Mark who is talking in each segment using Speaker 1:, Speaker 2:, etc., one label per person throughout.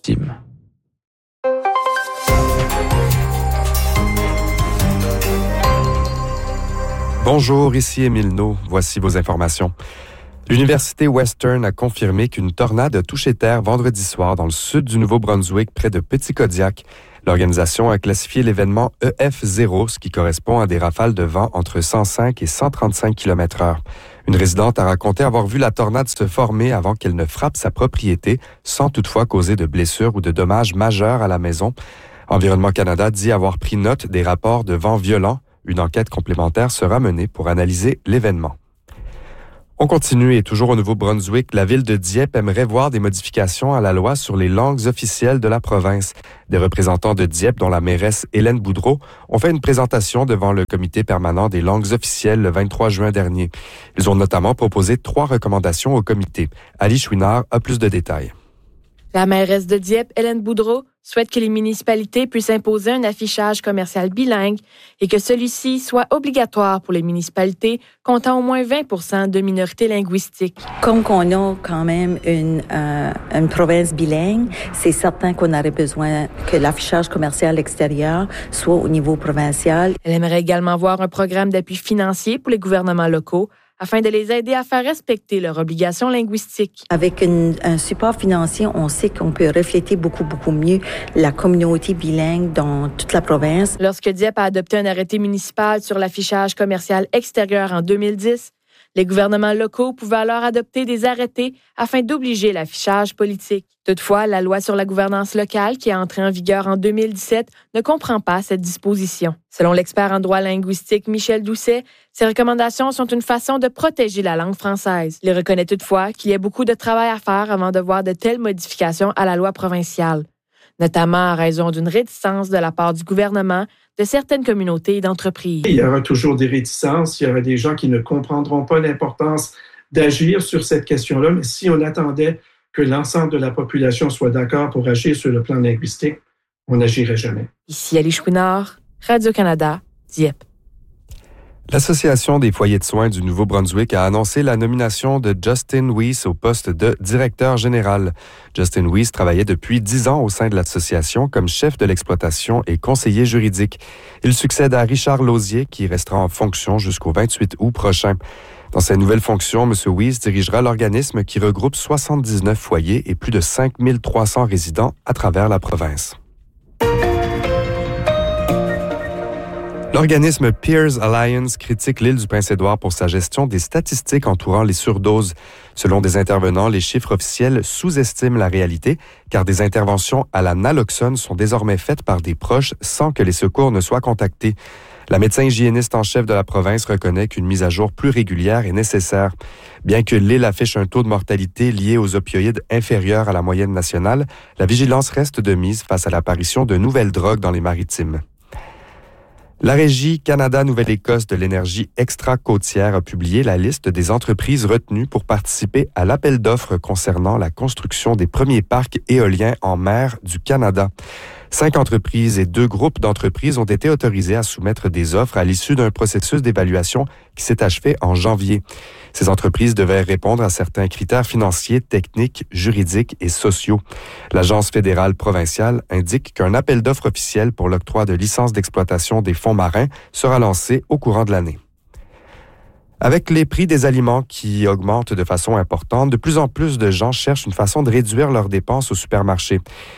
Speaker 1: Bonjour, ici Émile No. Voici vos informations. L'Université Western a confirmé qu'une tornade a touché terre vendredi soir dans le sud du Nouveau-Brunswick, près de Petit-Kodiak. L'organisation a classifié l'événement EF0, ce qui correspond à des rafales de vent entre 105 et 135 km/h. Une résidente a raconté avoir vu la tornade se former avant qu'elle ne frappe sa propriété, sans toutefois causer de blessures ou de dommages majeurs à la maison. Environnement Canada dit avoir pris note des rapports de vent violents. Une enquête complémentaire sera menée pour analyser l'événement. On continue et toujours au Nouveau-Brunswick, la ville de Dieppe aimerait voir des modifications à la loi sur les langues officielles de la province. Des représentants de Dieppe, dont la mairesse Hélène Boudreau, ont fait une présentation devant le comité permanent des langues officielles le 23 juin dernier. Ils ont notamment proposé 3 recommandations au comité. Ali Chouinard a plus de détails.
Speaker 2: La mairesse de Dieppe, Hélène Boudreau, souhaite que les municipalités puissent imposer un affichage commercial bilingue et que celui-ci soit obligatoire pour les municipalités comptant au moins 20% de minorités linguistiques.
Speaker 3: Comme on a quand même une province bilingue, c'est certain qu'on aurait besoin que l'affichage commercial extérieur soit au niveau provincial.
Speaker 2: Elle aimerait également voir un programme d'appui financier pour les gouvernements locaux afin de les aider à faire respecter leurs obligations linguistiques.
Speaker 3: Avec un support financier, on sait qu'on peut refléter beaucoup mieux la communauté bilingue dans toute la province.
Speaker 2: Lorsque Dieppe a adopté un arrêté municipal sur l'affichage commercial extérieur en 2010, les gouvernements locaux pouvaient alors adopter des arrêtés afin d'obliger l'affichage politique. Toutefois, la loi sur la gouvernance locale, qui est entrée en vigueur en 2017, ne comprend pas cette disposition. Selon l'expert en droit linguistique Michel Doucet, ces recommandations sont une façon de protéger la langue française. Il reconnaît toutefois qu'il y a beaucoup de travail à faire avant de voir de telles modifications à la loi provinciale, notamment en raison d'une réticence de la part du gouvernement, de certaines communautés et d'entreprises.
Speaker 4: Il y aura toujours des réticences, il y aura des gens qui ne comprendront pas l'importance d'agir sur cette question-là, mais si on attendait que l'ensemble de la population soit d'accord pour agir sur le plan linguistique, on n'agirait jamais.
Speaker 2: Ici Ali Chouinard, Radio-Canada, Dieppe.
Speaker 1: L'Association des foyers de soins du Nouveau-Brunswick a annoncé la nomination de Justin Weiss au poste de directeur général. Justin Weiss travaillait depuis 10 ans au sein de l'association comme chef de l'exploitation et conseiller juridique. Il succède à Richard Lausier, qui restera en fonction jusqu'au 28 août prochain. Dans sa nouvelle fonction, M. Weiss dirigera l'organisme qui regroupe 79 foyers et plus de 5300 résidents à travers la province. L'organisme Peers Alliance critique l'île du Prince-Édouard pour sa gestion des statistiques entourant les surdoses. Selon des intervenants, les chiffres officiels sous-estiment la réalité, car des interventions à la naloxone sont désormais faites par des proches sans que les secours ne soient contactés. La médecin hygiéniste en chef de la province reconnaît qu'une mise à jour plus régulière est nécessaire. Bien que l'île affiche un taux de mortalité lié aux opioïdes inférieur à la moyenne nationale, la vigilance reste de mise face à l'apparition de nouvelles drogues dans les maritimes. La Régie Canada-Nouvelle-Écosse de l'énergie extra-côtière a publié la liste des entreprises retenues pour participer à l'appel d'offres concernant la construction des premiers parcs éoliens en mer du Canada. 5 entreprises et 2 groupes d'entreprises ont été autorisés à soumettre des offres à l'issue d'un processus d'évaluation qui s'est achevé en janvier. Ces entreprises devaient répondre à certains critères financiers, techniques, juridiques et sociaux. L'Agence fédérale provinciale indique qu'un appel d'offres officiel pour l'octroi de licences d'exploitation des fonds marins sera lancé au courant de l'année. Avec les prix des aliments qui augmentent de façon importante, de plus en plus de gens cherchent une façon de réduire leurs dépenses au supermarché.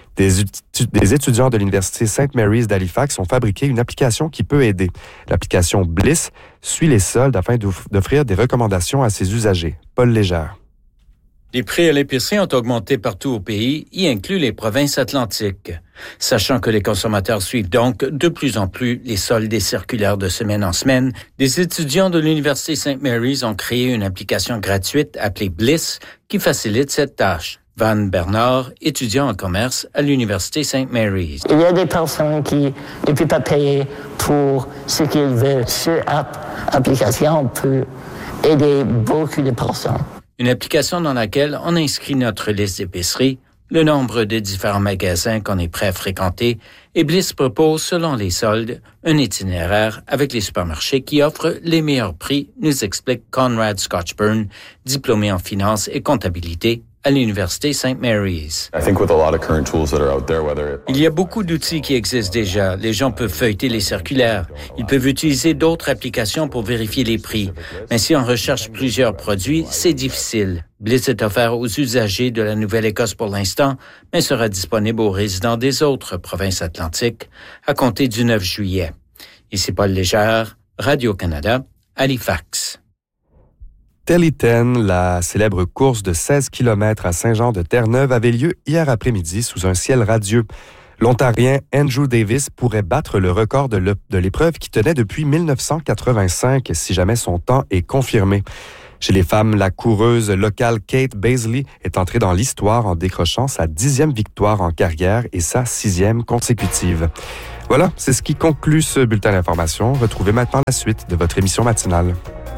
Speaker 1: Des étudiants de l'Université St. Mary's d'Halifax ont fabriqué une application qui peut aider. L'application Bliss suit les soldes afin d'offrir des recommandations à ses usagers. Paul Légère.
Speaker 5: Les prix à l'épicerie ont augmenté partout au pays, y inclut les provinces atlantiques. Sachant que les consommateurs suivent donc de plus en plus les soldes et circulaires de semaine en semaine, des étudiants de l'Université St. Mary's ont créé une application gratuite appelée Bliss qui facilite cette tâche. Van Bernard, étudiant en commerce à l'Université St. Mary's.
Speaker 6: Il y a des personnes qui ne peuvent pas payer pour ce qu'ils veulent. Cette application peut aider beaucoup de personnes.
Speaker 5: Une application dans laquelle on inscrit notre liste d'épicerie, le nombre de différents magasins qu'on est prêt à fréquenter, et Bliss propose, selon les soldes, un itinéraire avec les supermarchés qui offrent les meilleurs prix, nous explique Conrad Scotchburn, diplômé en finance et comptabilité à à l'Université St. Mary's. Il y a beaucoup d'outils qui existent déjà. Les gens peuvent feuilleter les circulaires. Ils peuvent utiliser d'autres applications pour vérifier les prix. Mais si on recherche plusieurs produits, c'est difficile. Blitz est offert aux usagers de la Nouvelle-Écosse pour l'instant, mais sera disponible aux résidents des autres provinces atlantiques à compter du 9 juillet. Ici Paul Légère, Radio-Canada, Halifax.
Speaker 1: Telly-10, la célèbre course de 16 km à Saint-Jean-de-Terre-Neuve, avait lieu hier après-midi sous un ciel radieux. L'Ontarien Andrew Davis pourrait battre le record de l'épreuve qui tenait depuis 1985, si jamais son temps est confirmé. Chez les femmes, la coureuse locale Kate Baisley est entrée dans l'histoire en décrochant sa 10e victoire en carrière et sa 6e consécutive. Voilà, c'est ce qui conclut ce bulletin d'information. Retrouvez maintenant la suite de votre émission matinale.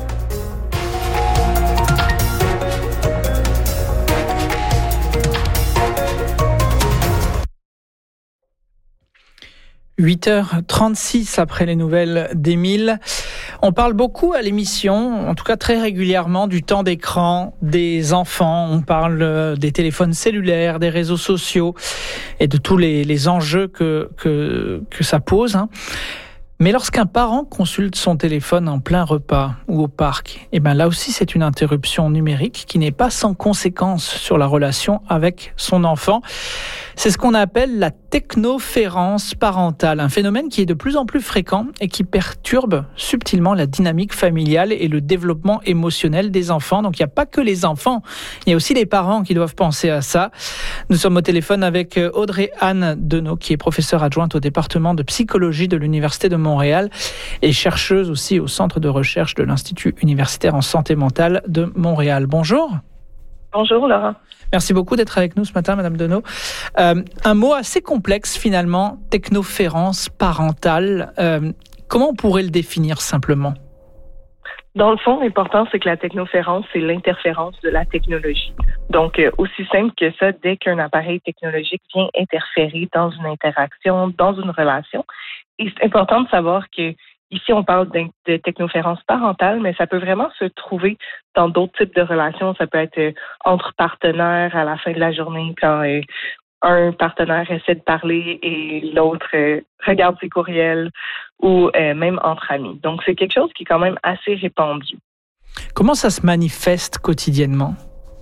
Speaker 7: « 8h36 après les nouvelles d'Émile. On parle beaucoup à l'émission, en tout cas très régulièrement, du temps d'écran des enfants. On parle des téléphones cellulaires, des réseaux sociaux et de tous les enjeux que ça pose. Mais lorsqu'un parent consulte son téléphone en plein repas ou au parc, là aussi c'est une interruption numérique qui n'est pas sans conséquence sur la relation avec son enfant. C'est ce qu'on appelle la technoférence parentale, un phénomène qui est de plus en plus fréquent et qui perturbe subtilement la dynamique familiale et le développement émotionnel des enfants. Donc il n'y a pas que les enfants, il y a aussi les parents qui doivent penser à ça. Nous sommes au téléphone avec Audrey-Anne Deneau, qui est professeure adjointe au département de psychologie de l'Université de Montréal et chercheuse aussi au centre de recherche de l'Institut universitaire en santé mentale de Montréal. Bonjour.
Speaker 8: Bonjour Laurent.
Speaker 7: Merci beaucoup d'être avec nous ce matin, Madame Deneau. Un mot assez complexe finalement, technoférence parentale. Comment on pourrait le définir simplement?
Speaker 8: Dans le fond, l'important, c'est que la technoférence, c'est l'interférence de la technologie. Donc, aussi simple que ça, dès qu'un appareil technologique vient interférer dans une interaction, dans une relation. Et c'est important de savoir que ici, on parle de technoférence parentale, mais ça peut vraiment se trouver dans d'autres types de relations. Ça peut être entre partenaires à la fin de la journée quand un partenaire essaie de parler et l'autre regarde ses courriels ou même entre amis. Donc, c'est quelque chose qui est quand même assez répandu.
Speaker 7: Comment ça se manifeste quotidiennement?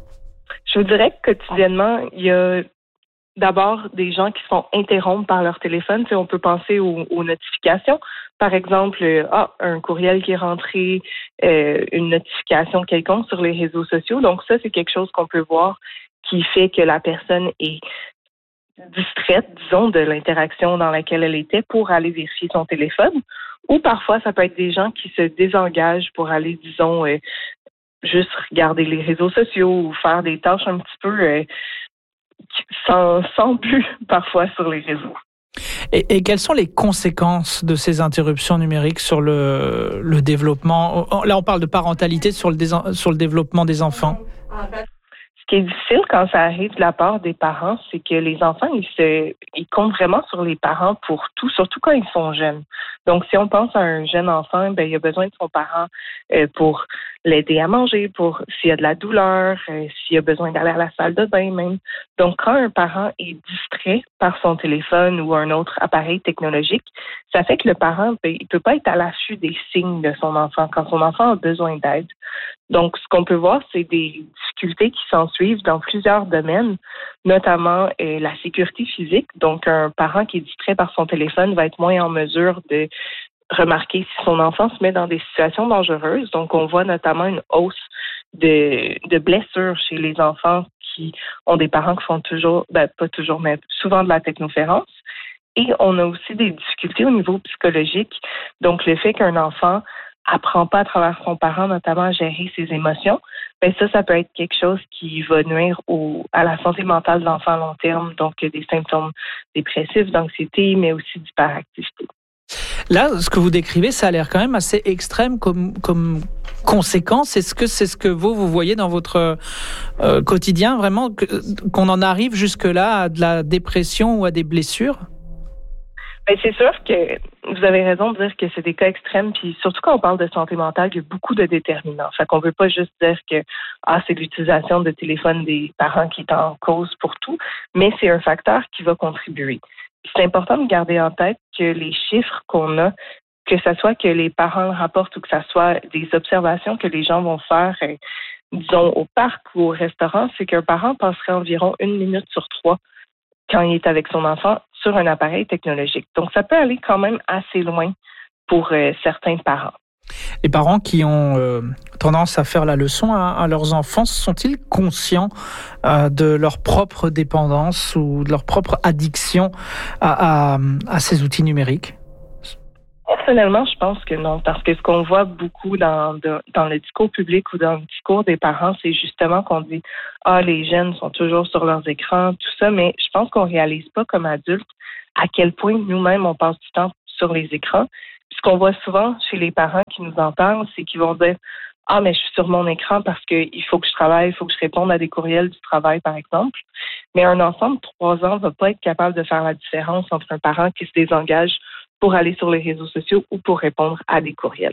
Speaker 8: Je vous dirais que quotidiennement, il y a d'abord des gens qui se font interrompre par leur téléphone. Tu sais, on peut penser aux notifications. Par exemple, un courriel qui est rentré, une notification quelconque sur les réseaux sociaux. Donc ça, c'est quelque chose qu'on peut voir qui fait que la personne est distraite, disons, de l'interaction dans laquelle elle était pour aller vérifier son téléphone. Ou parfois, ça peut être des gens qui se désengagent pour aller, disons, juste regarder les réseaux sociaux ou faire des tâches un petit peu sans but, parfois, sur les réseaux.
Speaker 7: Et quelles sont les conséquences de ces interruptions numériques sur le développement? Là, on parle de parentalité sur le développement des enfants.
Speaker 8: Ce qui est difficile quand ça arrive de la part des parents, c'est que les enfants, ils comptent vraiment sur les parents pour tout, surtout quand ils sont jeunes. Donc, si on pense à un jeune enfant, il a besoin de son parent pour l'aider à manger, pour s'il y a de la douleur, s'il a besoin d'aller à la salle de bain même. Donc, quand un parent est distrait par son téléphone ou un autre appareil technologique, ça fait que le parent, il peut pas être à l'affût des signes de son enfant quand son enfant a besoin d'aide. Donc, ce qu'on peut voir, c'est des difficultés qui s'ensuivent dans plusieurs domaines, notamment la sécurité physique. Donc, un parent qui est distrait par son téléphone va être moins en mesure de remarquer si son enfant se met dans des situations dangereuses. Donc, on voit notamment une hausse de blessures chez les enfants qui ont des parents qui font toujours, pas toujours, mais souvent de la technoférence. Et on a aussi des difficultés au niveau psychologique. Donc, le fait qu'un enfant apprend pas à travers son parent, notamment à gérer ses émotions, ça peut être quelque chose qui va nuire à la santé mentale de l'enfant à long terme. Donc, des symptômes dépressifs, d'anxiété, mais aussi d'hyperactivité.
Speaker 7: Là, ce que vous décrivez, ça a l'air quand même assez extrême comme conséquence. Est-ce que c'est ce que vous voyez dans votre quotidien, vraiment, qu'on en arrive jusque-là à de la dépression ou à des blessures?
Speaker 8: Ben, c'est sûr que vous avez raison de dire que c'est des cas extrêmes, puis surtout quand on parle de santé mentale, il y a beaucoup de déterminants. Fait qu'on ne veut pas juste dire que c'est l'utilisation de téléphone des parents qui est en cause pour tout, mais c'est un facteur qui va contribuer. Puis c'est important de garder en tête que les chiffres qu'on a, que ce soit que les parents rapportent ou que ce soit des observations que les gens vont faire, disons, au parc ou au restaurant, c'est qu'un parent passerait environ 1 minute sur 3 quand il est avec son enfant sur un appareil technologique. Donc, ça peut aller quand même assez loin pour certains parents.
Speaker 7: Les parents qui ont tendance à faire la leçon à leurs enfants, sont-ils conscients de leur propre dépendance ou de leur propre addiction à ces outils numériques?
Speaker 8: Personnellement, je pense que non, parce que ce qu'on voit beaucoup dans le discours public ou dans le discours des parents, c'est justement qu'on dit « Ah, les jeunes sont toujours sur leurs écrans », tout ça, mais je pense qu'on réalise pas comme adultes à quel point nous-mêmes on passe du temps sur les écrans. Puis ce qu'on voit souvent chez les parents qui nous en parlent, c'est qu'ils vont dire « Ah, mais je suis sur mon écran parce qu'il faut que je travaille, il faut que je réponde à des courriels du travail, par exemple. » Mais un enfant de 3 ans va pas être capable de faire la différence entre un parent qui se désengage pour aller sur les réseaux sociaux ou pour répondre à des courriels.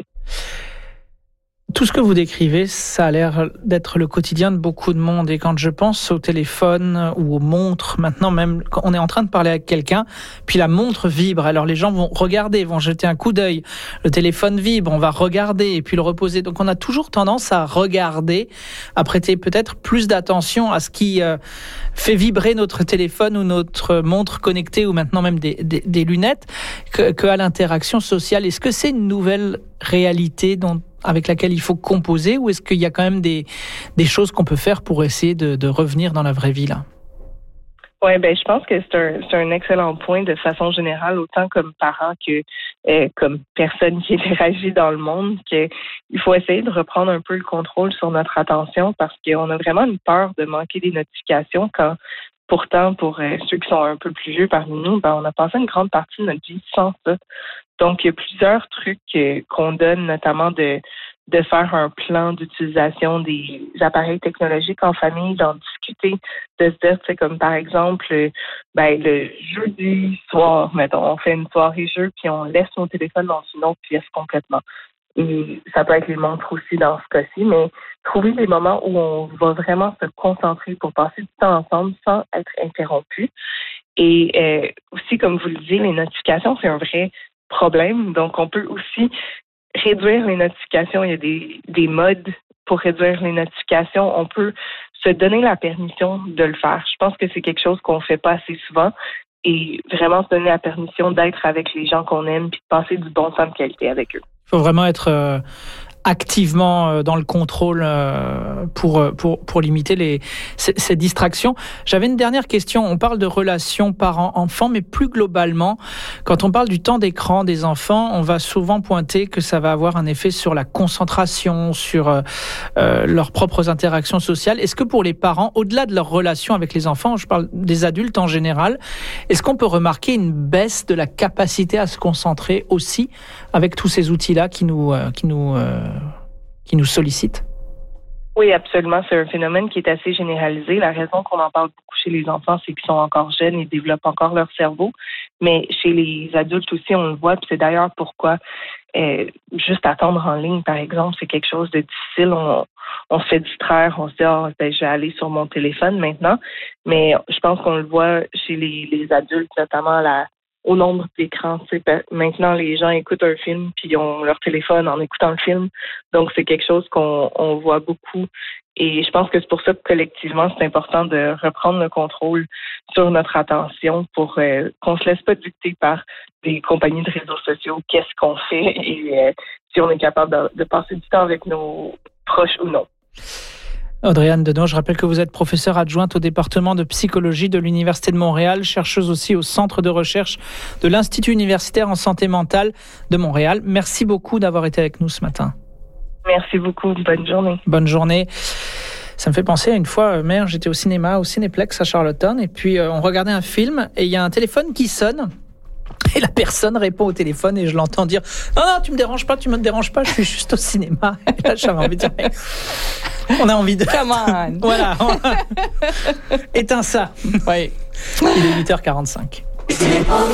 Speaker 7: Tout ce que vous décrivez, ça a l'air d'être le quotidien de beaucoup de monde. Et quand je pense au téléphone ou aux montres, maintenant même, quand on est en train de parler avec quelqu'un, puis la montre vibre, alors les gens vont regarder, vont jeter un coup d'œil. Le téléphone vibre, on va regarder et puis le reposer. Donc on a toujours tendance à regarder, à prêter peut-être plus d'attention à ce qui fait vibrer notre téléphone ou notre montre connectée ou maintenant même des lunettes qu'à l'interaction sociale. Est-ce que c'est une nouvelle réalité avec laquelle il faut composer, ou est-ce qu'il y a quand même des choses qu'on peut faire pour essayer de revenir dans la vraie vie, là?
Speaker 8: Oui, ben je pense que c'est un excellent point de façon générale, autant comme parent que comme personne qui interagit dans le monde, qu'il faut essayer de reprendre un peu le contrôle sur notre attention parce qu'on a vraiment une peur de manquer des notifications quand, pourtant, pour ceux qui sont un peu plus vieux parmi nous, on a passé une grande partie de notre vie sans ça. Donc, il y a plusieurs trucs qu'on donne, notamment de faire un plan d'utilisation des appareils technologiques en famille, d'en discuter, de se dire, tu sais, comme par exemple, le jeudi soir, mettons, on fait une soirée jeu, puis on laisse nos téléphones dans une autre pièce complètement. Et ça peut être les montres aussi dans ce cas-ci, mais trouver des moments où on va vraiment se concentrer pour passer du temps ensemble sans être interrompu. Et aussi, comme vous le disiez, les notifications, c'est un vrai problème. Donc, on peut aussi réduire les notifications. Il y a des modes pour réduire les notifications. On peut se donner la permission de le faire. Je pense que c'est quelque chose qu'on ne fait pas assez souvent. Et vraiment se donner la permission d'être avec les gens qu'on aime puis de passer du bon temps de qualité avec eux.
Speaker 7: Il faut vraiment être activement dans le contrôle pour limiter ces distractions. J'avais une dernière question. On parle de relations parents-enfants, mais plus globalement, quand on parle du temps d'écran des enfants, on va souvent pointer que ça va avoir un effet sur la concentration, sur leurs propres interactions sociales. Est-ce que pour les parents, au-delà de leur relation avec les enfants, je parle des adultes en général, est-ce qu'on peut remarquer une baisse de la capacité à se concentrer aussi avec tous ces outils-là qui nous sollicitent?
Speaker 8: Oui, absolument. C'est un phénomène qui est assez généralisé. La raison qu'on en parle beaucoup chez les enfants, c'est qu'ils sont encore jeunes et développent encore leur cerveau. Mais chez les adultes aussi, on le voit. Puis c'est d'ailleurs pourquoi juste attendre en ligne, par exemple, c'est quelque chose de difficile. On se fait distraire. On se dit, je vais aller sur mon téléphone maintenant. Mais je pense qu'on le voit chez les adultes, notamment au nombre d'écrans. Maintenant, les gens écoutent un film puis ils ont leur téléphone en écoutant le film. Donc, c'est quelque chose qu'on voit beaucoup. Et je pense que c'est pour ça que collectivement, c'est important de reprendre le contrôle sur notre attention pour qu'on se laisse pas dicter par des compagnies de réseaux sociaux qu'est-ce qu'on fait et si on est capable de passer du temps avec nos proches ou non.
Speaker 7: Audrey-Anne Deneau, je rappelle que vous êtes professeure adjointe au département de psychologie de l'Université de Montréal, chercheuse aussi au centre de recherche de l'Institut universitaire en santé mentale de Montréal. Merci beaucoup d'avoir été avec nous ce matin.
Speaker 8: Merci beaucoup. Bonne journée.
Speaker 7: Bonne journée. Ça me fait penser à une fois, mère, j'étais au cinéma, au Cinéplex à Charlottetown, et puis on regardait un film et il y a un téléphone qui sonne. Et la personne répond au téléphone et je l'entends dire « Non, tu me déranges pas, je suis juste au cinéma. » Et là, j'avais envie de dire « On a envie de... »
Speaker 9: Come on.
Speaker 7: Voilà. Éteins ça. Oui. Il est 8h45.